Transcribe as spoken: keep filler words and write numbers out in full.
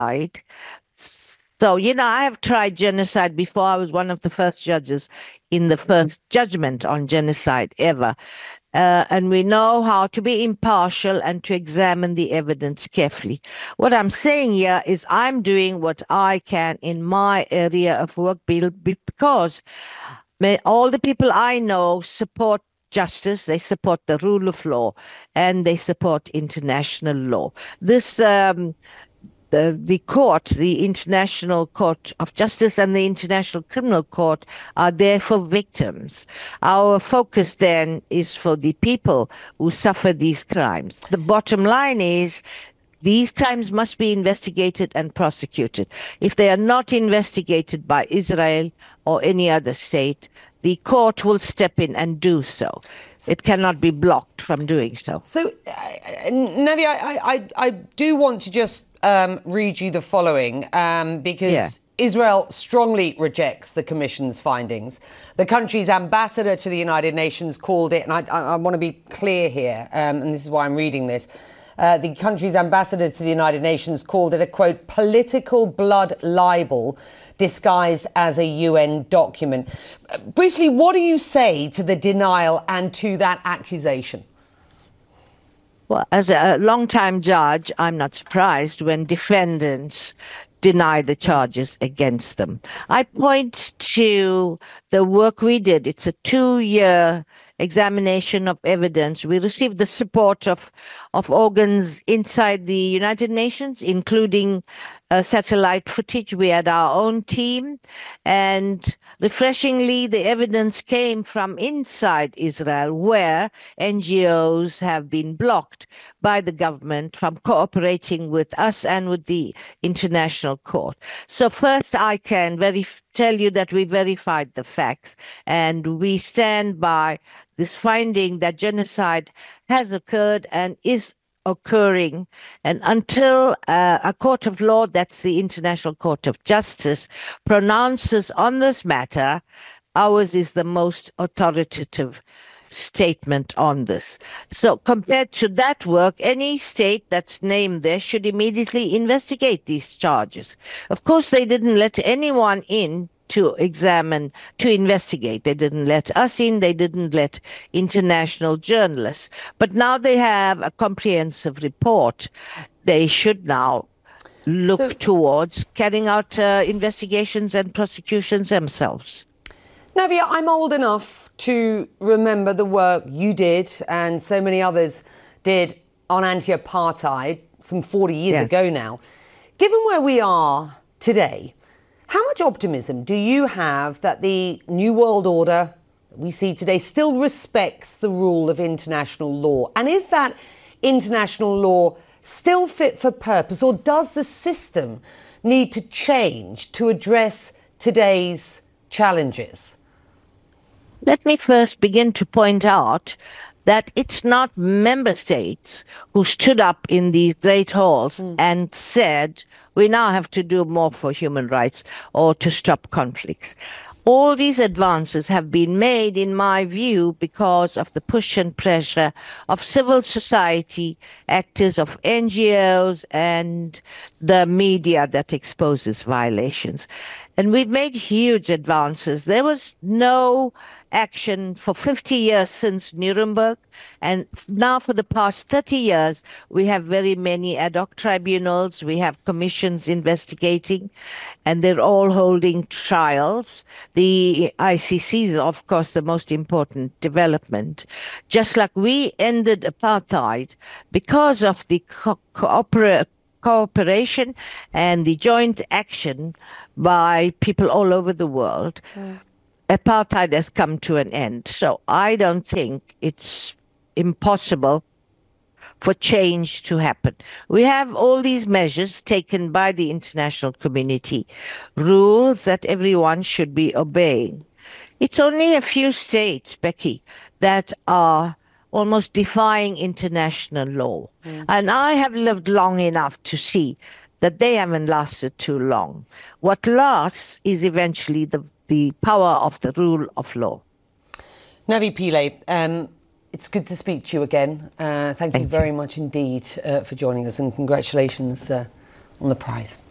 So, you know, I have tried genocide before. I was one of the first judges in the first judgment on genocide ever. Uh, and we know how to be impartial and to examine the evidence carefully. What I'm saying here is I'm doing what I can in my area of work because all the people I know support justice, they support the rule of law, and they support international law. This um, the, the court, the International Court of Justice and the International Criminal Court are there for victims. Our focus then is for the people who suffer these crimes. The bottom line is these crimes must be investigated and prosecuted. If they are not investigated by Israel or any other state, the court will step in and do so. so it cannot be blocked from doing so. So, uh, Navi, I, I, I do want to just um, read you the following, um, because yeah. Israel strongly rejects the Commission's findings. The country's ambassador to the United Nations called it, and I, I, I want to be clear here, um, and this is why I'm reading this, Uh, the country's ambassador to the United Nations called it a, quote, political blood libel disguised as a U N document. Uh, briefly, what do you say to the denial and to that accusation? Well, as a long-time judge, I'm not surprised when defendants deny the charges against them. I point to the work we did. It's a two-year examination of evidence. We received the support of, of organs inside the United Nations, including uh, satellite footage. We had our own team, and refreshingly, the evidence came from inside Israel, where N G Os have been blocked by the government from cooperating with us and with the International Court. So first, I can verif- tell you that we verified the facts, and we stand by this finding that genocide has occurred and is occurring. And until uh, a court of law, that's the International Court of Justice, pronounces on this matter, ours is the most authoritative statement on this. So compared to that work, any state that's named there should immediately investigate these charges. Of course, they didn't let anyone in to examine, to investigate. They didn't let us in, they didn't let international journalists. But now they have a comprehensive report. They should now look so, towards carrying out uh, investigations and prosecutions themselves. Navia, I'm old enough to remember the work you did and so many others did on anti-apartheid some forty years yes. ago now. Given where we are today, how much optimism do you have that the New World Order that we see today still respects the rule of international law? And is that international law still fit for purpose, or does the system need to change to address today's challenges? Let me first begin to point out that it's not member states who stood up in these great halls mm. and said, we now have to do more for human rights or to stop conflicts. All these advances have been made, in my view, because of the push and pressure of civil society actors, of N G Os, and the media that exposes violations. And we've made huge advances. There was no action for fifty years since Nuremberg, and now for the past thirty years, we have very many ad hoc tribunals, we have commissions investigating, and they're all holding trials. The I C C is, of course, the most important development. Just like we ended apartheid because of the co- cooperation cooperation and the joint action by people all over the world, mm. apartheid has come to an end. So I don't think it's impossible for change to happen. We have all these measures taken by the international community, rules that everyone should be obeying. It's only a few states, Becky, that are almost defying international law. Mm. And I have lived long enough to see that they haven't lasted too long. What lasts is eventually the, the power of the rule of law. Navi Pillay, um, it's good to speak to you again. Uh, thank, thank you very you. much indeed uh, for joining us, and congratulations uh, on the prize.